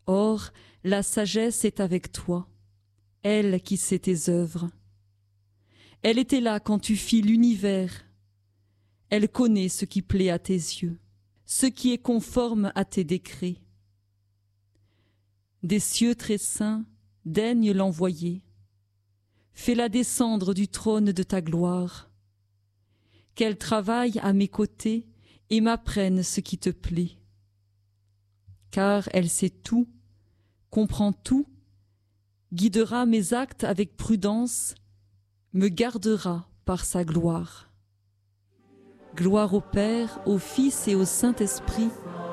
Or, la sagesse est avec toi, elle qui sait tes œuvres. Elle était là quand tu fis l'univers. Elle connaît ce qui plaît à tes yeux, ce qui est conforme à tes décrets. Des cieux très saints, daigne l'envoyer. Fais-la descendre du trône de ta gloire. Qu'elle travaille à mes côtés et m'apprenne ce qui te plaît. Car elle sait tout, comprend tout, guidera mes actes avec prudence, me gardera par sa gloire. Gloire au Père, au Fils et au Saint-Esprit,